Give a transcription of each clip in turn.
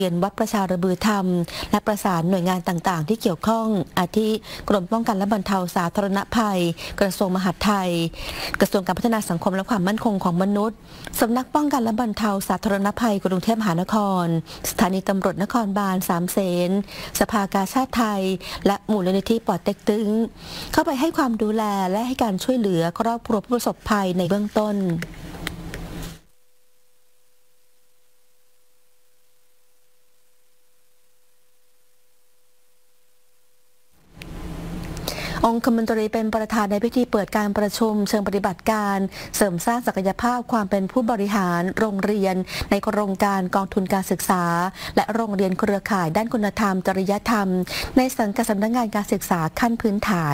เรียนวัดประชาระบือธรรมและประสานหน่วยงานต่างๆที่เกี่ยวข้องอาทิกรมป้องกันและบรรเทาสาธารณภัยกระทรวงมหาดไทยกระทรวงการพัฒนาสังคมและความมั่นคงของมนุษย์สำนักป้องกันและบรรเทาสาธารณภัยกรุงเทพมหานครสถานีตำรวจนครบาลสามเสนสภากาชาติไทยและมูลนิธิป่อเต็กตึงเข้าไปให้ความดูแลและให้การช่วยเหลือครอบครัวผู้ประสบภัยในเบื้องต้นองคมนตรีเป็นประธานในพิธีเปิดการประชุมเชิงปฏิบัติการเสริมสร้างศักยภาพความเป็นผู้บริหารโรงเรียนในโครงการกองทุนการศึกษาและโรงเรียนเครือข่ายด้านคุณธรรมจริยธรรมในสังกัดสำนักงานการศึกษาขั้นพื้นฐาน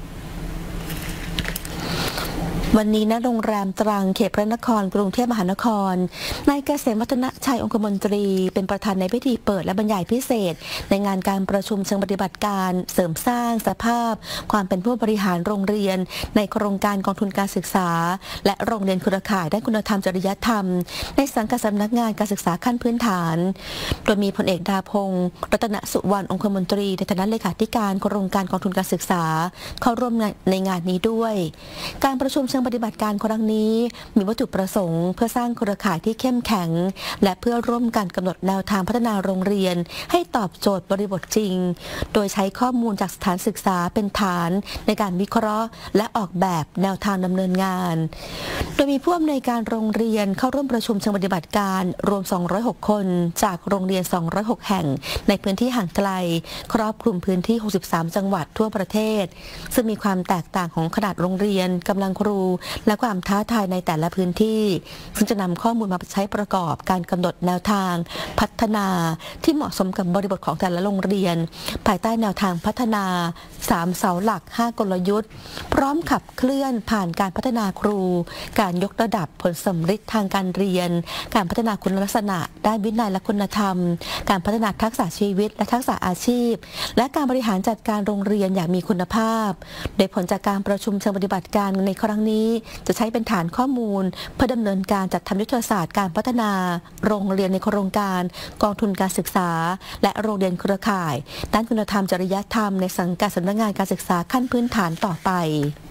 วันนี้ณโรงแรมตรังเขตพระนครกรุงเทพมหานครนายเกษมวัฒนชัยองคมนตรีเป็นประธานในพิธีเปิดและบรรยายพิเศษในงานการประชุมเชิงปฏิบัติการเสริมสร้างสภาพความเป็นผู้บริหารโรงเรียนในโครงการกองทุนการศึกษาและโรงเรียนเครือข่ายด้านคุณธรรมจริยธรรมในสังกัดสำนักงานการศึกษาขั้นพื้นฐานโดยมีพลเอกดาพงศ์รัตนสุวรรณองคมนตรีในฐานะเลขาธิการโครงการกองทุนการศึกษาเข้าร่วมในงานนี้ด้วยการประชุมปฏิบัติการครั้งนี้มีวัตถุประสงค์เพื่อสร้างเครือข่ายที่เข้มแข็งและเพื่อร่วมกันกำหนดแนวทางพัฒนาโรงเรียนให้ตอบโจทย์บริบทจริงโดยใช้ข้อมูลจากสถานศึกษาเป็นฐานในการวิเคราะห์และออกแบบแนวทางดำเนินงานโดยมีผู้อำนวยการโรงเรียนเข้าร่วมประชุมเชิงปฏิบัติการรวม206คนจากโรงเรียน206แห่งในพื้นที่ห่างไกลครอบคลุมพื้นที่63จังหวัดทั่วประเทศซึ่งมีความแตกต่างของขนาดโรงเรียนกำลังครูและความท้าทายในแต่ละพื้นที่ซึ่งจะนำข้อมูลมาใช้ประกอบการกำหนดแนวทางพัฒนาที่เหมาะสมกับบริบทของแต่ละโรงเรียนภายใต้แนวทางพัฒนา3เสาหลัก5กลยุทธ์พร้อมขับเคลื่อนผ่านการพัฒนาครูการยกระดับผลสำฤทธิ์ทางการเรียนการพัฒนาคุณลักษณะด้านวินัยและคุณธรรมการพัฒนาทักษะชีวิตและทักษะอาชีพและการบริหารจัดการโรงเรียนอย่างมีคุณภาพโดยผลจากการประชุมเชิงปฏิบัติการในครั้งนี้จะใช้เป็นฐานข้อมูลเพื่อดำเนินการจัดทำยุทธศาสตร์การพัฒนาโรงเรียนในโครงการกองทุนการศึกษาและโรงเรียนเครือข่ายด้านคุณธรรมจริยธรรมในสังกัดสำนักงานการศึกษาขั้นพื้นฐานต่อไป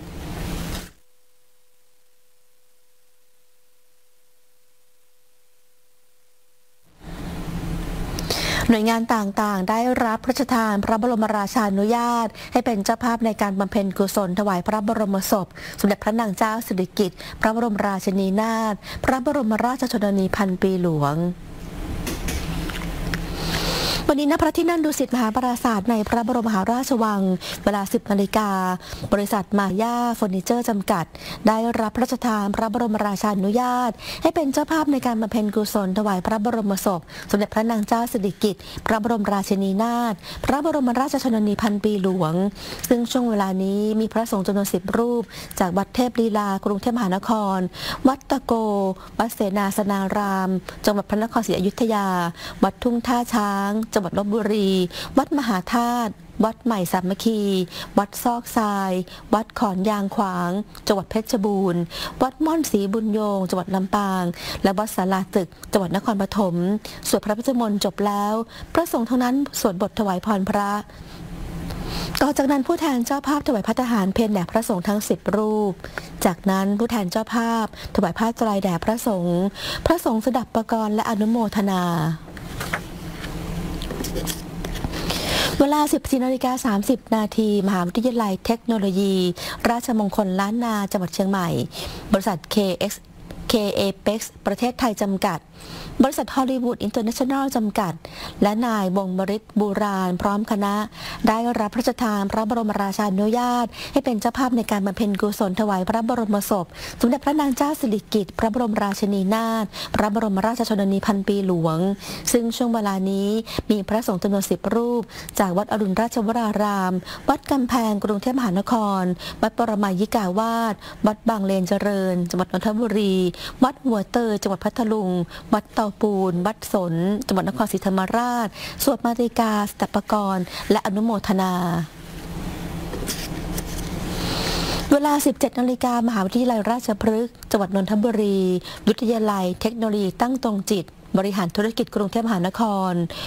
หน่วยงานต่างๆได้รับพระราชทานพระบรมราชานุญาตให้เป็นเจ้าภาพในการบำเพ็ญกุศลถวายพระบรมศพสมเด็จพระนางเจ้าสิริกิติ์พระบรมราชินีนาถพระบรมราชชนนีพันปีหลวงวันนี้ณพระที่นั่งดุสิตมหาปราสาทในพระบรมมหาราชวังเวลา 10 นาฬิกาบริษัทมาย่าเฟอร์นิเจอร์จำกัดได้รับพระราชทานพระบรมราชานุญาตให้เป็นเจ้าภาพในการบำเพ็ญกุศลถวายพระบรมศพสมเด็จพระนางเจ้าสิริกิติ์พระบรมราชินีนาถพระบรมราชชนนีพันปีหลวงซึ่งช่วงเวลานี้มีพระสงฆ์จำนวน10 รูปจากวัดเทพลีลากรุงเทพมหานครวัดตะโกวัดเสนาสนารามจังหวัดพระนครศรีอยุธยาวัดทุ่งท่าช้างจังหวัดลพบุรีวัดมหาธาตุวัดใหม่สามัคคีวัดซอกทรายวัดขอนยางขวางจังหวัดเพชรบูรณ์วัดม่อนศรีบุญโยงจังหวัดลำปางและวัดศาลาตึกจังหวัดนครปฐมสวดพระพุทธมนต์จบแล้วพระสงฆ์ทั้งนั้นสวดบทถวายพรพระต่อจากนั้นผู้แทนเจ้าภาพถวายภัตตาหารเพลแด่พระสงฆ์ทั้ง10 รูปจากนั้นผู้แทนเจ้าภาพถวายผ้าไตรแด่พระสงฆ์สดับประกรณ์และอนุโมทนาเวลา 14:30 นาทีมหาวิทยาลัยเทคโนโลยีราชมงคลล้านนาจังหวัดเชียงใหม่บริษัท KAPEX ประเทศไทยจำกัดบริษัทฮอลลีวูดอินเตอร์เนชั่นแนลจำกัดและนายวงศ์บริษบูราณพร้อมคณะได้รับพระราชทานพระบรมราชานุญาตให้เป็นเจ้าภาพในการบำเพ็ญกุศลถวายพระบรมศพสมเด็จพระนางเจ้าสิริกิติ์พระบรมราชินีนาถพระบรมราชชนนีพันปีหลวงซึ่งช่วงเวลานี้มีพระสงฆ์จำนวน10 รูปจากวัดอรุณราชวรารามวัดกำแพงกรุงเทพมหานครวัดปรมัยยิกาวาสวัดบางเลนเจริญจังหวัดนนทบุรีวัดหัวเตยจังหวัดพัทลุงวัดเตาปูนวัดสนจังหวัดนครศรีธรรมราชสวดมาติกาสดับประกรณ์และอนุโมทนาเวลา 17 นาฬิกามหาวิทยาลัยราชพฤกษ์จังหวัดนนทบุรีวิทยาลัยเทคโนโลยีตั้งตรงจิตบริหารธุรกิจกรุงเทพมหานคร